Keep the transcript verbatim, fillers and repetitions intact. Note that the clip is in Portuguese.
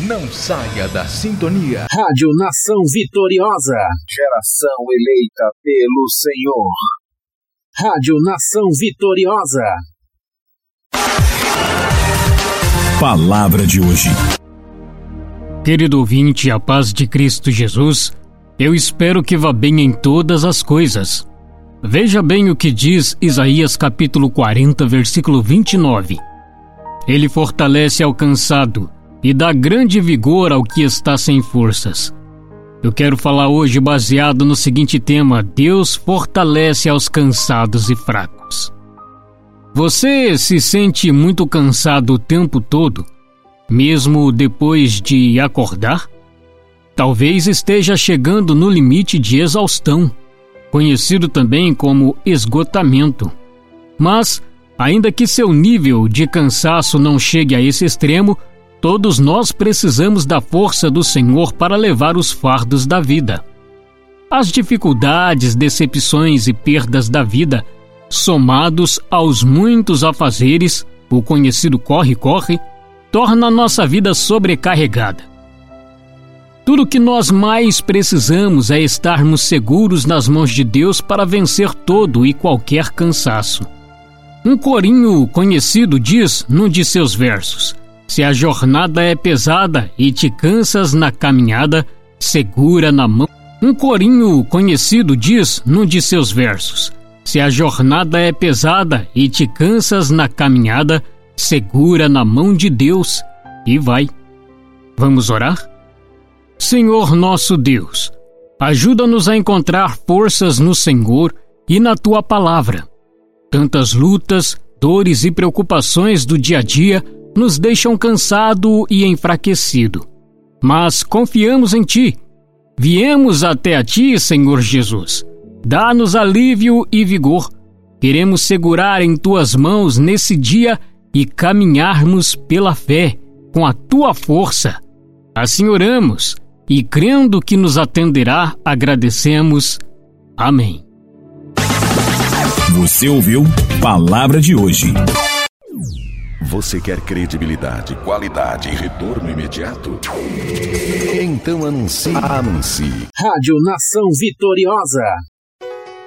Não saia da sintonia. Rádio Nação Vitoriosa. Geração eleita pelo Senhor. Rádio Nação Vitoriosa. Palavra de hoje. Querido ouvinte, a paz de Cristo Jesus, eu espero que vá bem em todas as coisas. Veja bem o que diz Isaías capítulo quarenta, versículo vinte e nove. Ele fortalece ao cansado e dá grande vigor ao que está sem forças. Eu quero falar hoje baseado no seguinte tema: Deus fortalece aos cansados e fracos. Você se sente muito cansado o tempo todo, mesmo depois de acordar? Talvez esteja chegando no limite de exaustão, conhecido também como esgotamento. Mas, ainda que seu nível de cansaço não chegue a esse extremo, todos nós precisamos da força do Senhor para levar os fardos da vida. As dificuldades, decepções e perdas da vida, somados aos muitos afazeres, o conhecido corre-corre, torna a nossa vida sobrecarregada. Tudo o que nós mais precisamos é estarmos seguros nas mãos de Deus para vencer todo e qualquer cansaço. Um corinho conhecido diz num de seus versos: se a jornada é pesada e te cansas na caminhada, segura na mão. Um corinho conhecido diz num de seus versos: se a jornada é pesada e te cansas na caminhada, segura na mão de Deus e vai. Vamos orar? Senhor nosso Deus, ajuda-nos a encontrar forças no Senhor e na Tua palavra. Tantas lutas, dores e preocupações do dia a dia nos deixam cansado e enfraquecido. Mas confiamos em Ti. Viemos até a Ti, Senhor Jesus. Dá-nos alívio e vigor. Queremos segurar em Tuas mãos nesse dia e caminharmos pela fé, com a Tua força. Assim oramos, e crendo que nos atenderá, agradecemos. Amém. Você ouviu Palavra de hoje. Você quer credibilidade, qualidade e retorno imediato? Então anuncie. Anuncie. Rádio Nação Vitoriosa.